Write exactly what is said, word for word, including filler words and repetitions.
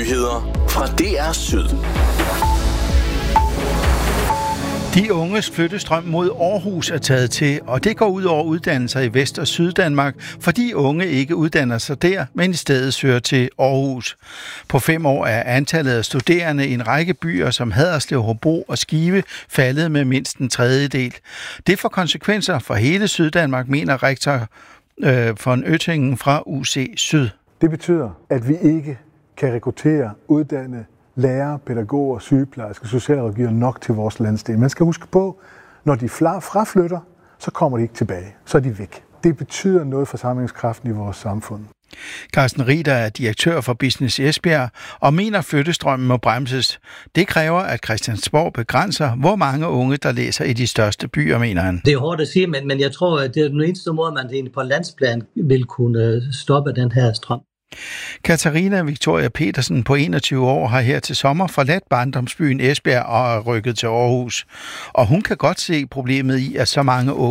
Nyheder fra D R Syd. De unges flyttestrøm mod Aarhus er taget til, og det går ud over uddannelser i Vest- og Syddanmark, fordi unge ikke uddanner sig der, men i stedet søger til Aarhus. På fem år er antallet af studerende i en række byer som Haderslev, Hobro og Skive faldet med mindst en tredjedel. Det får konsekvenser for hele Syddanmark, mener rektor øh, von Oettingen fra U C Syd. Det betyder, at vi ikke kan rekruttere uddannede lærere, pædagoger, sygeplejersker, socialrådgivere nok til vores landsdel. Man skal huske på, når de fraflytter, så kommer de ikke tilbage. Så er de væk. Det betyder noget for sammenhængskraften i vores samfund. Carsten Ritter er direktør for Business Esbjerg og mener, at flyttestrømmen må bremses. Det kræver, at Christiansborg begrænser, hvor mange unge, der læser i de største byer, mener han. Det er hårdt at sige, men, men jeg tror, at det er den eneste måde, man egentlig på landsplan vil kunne stoppe den her strøm. Katarina Victoria Petersen på enogtyve år har her til sommer forladt barndomsbyen Esbjerg og er rykket til Aarhus. Og hun kan godt se problemet i, at så mange unge